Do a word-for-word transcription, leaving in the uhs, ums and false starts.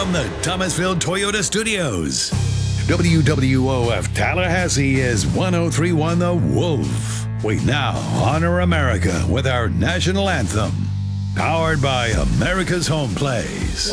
from the Thomasville Toyota Studios. W W O F Tallahassee is one oh three point one The Wolf. We now honor America with our national anthem, powered by America's Home Plays.